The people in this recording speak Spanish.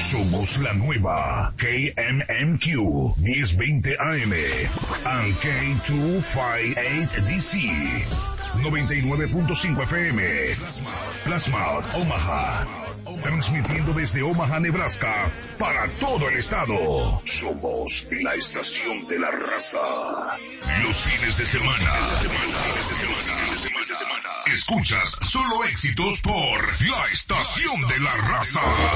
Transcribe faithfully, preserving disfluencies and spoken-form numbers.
Somos la nueva K M M Q diez veinte A M and K doscientos cincuenta y ocho D C noventa y nueve punto cinco F M. Plasma, Omaha. Transmitiendo desde Omaha, Nebraska, para todo el estado. Somos la estación de la raza. Los fines de semana. Escuchas solo éxitos por la estación de la raza.